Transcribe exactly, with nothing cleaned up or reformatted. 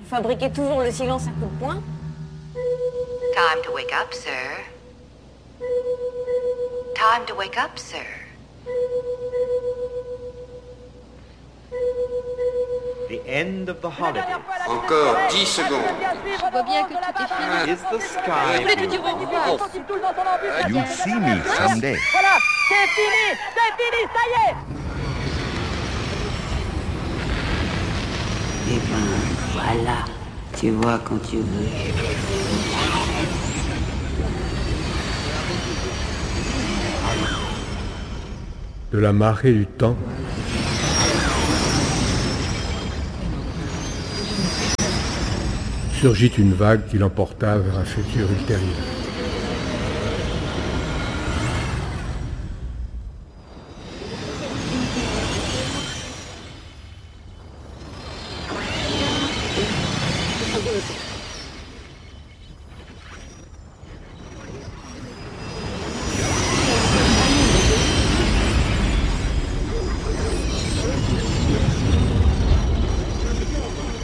Vous fabriquez toujours le silence à coups de poing. Time to wake up, sir. Time to wake up, sir. The end of the holiday. Encore dix secondes. Je vois bien que tout est fini. Is the sky Je voulais te dire au revoir. You'll see me someday. Voilà, c'est fini, c'est fini, ça y est. Eh ben, voilà, tu vois quand tu veux. De la marée du temps, surgit une vague qui l'emporta vers un futur ultérieur.